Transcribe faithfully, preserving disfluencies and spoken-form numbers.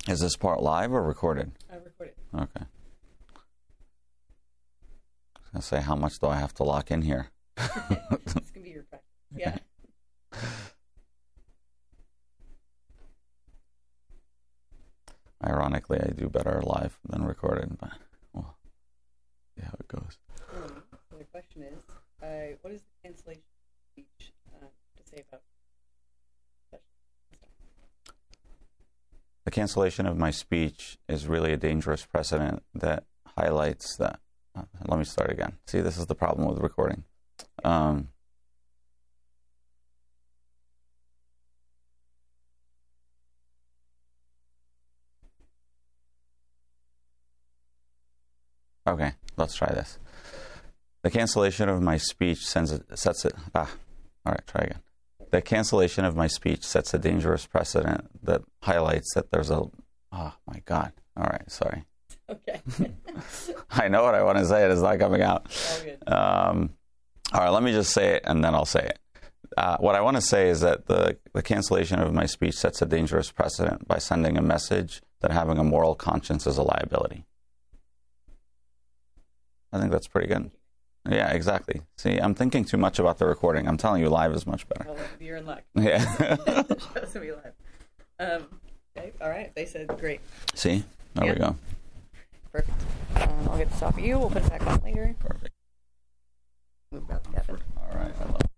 Is this part live or recorded? I recorded. Okay. I was going to say, how much do I have to lock in here? It's going to be your practice. Yeah. Ironically, I do better live than recorded, but we'll see how it goes. Um, so the question is, uh, what is the cancellation speech uh, to say about The cancellation of my speech is really a dangerous precedent that highlights that. Uh, let me start again. See, this is the problem with recording. Um, okay, let's try this. The cancellation of my speech sends it, sets it. Ah, all right, try again. The cancellation of my speech sets a dangerous precedent that highlights that there's a. Oh my God! All right, sorry. Okay. I know what I want to say. It is not coming out. All good. Um, all right, let me just say it, and then I'll say it. Uh, what I want to say is that the, the cancellation of my speech sets a dangerous precedent by sending a message that having a moral conscience is a liability. I think that's pretty good. Yeah, exactly. See, I'm thinking too much about the recording. I'm telling you, live is much better. Well, you're in luck. Yeah. The show's going to be live. Um, okay, all right. They said great. See? There Yeah. we go. Perfect. Um, I'll get this off of you. We'll put it back on later. Perfect. Move about the cabin. All right. I love it.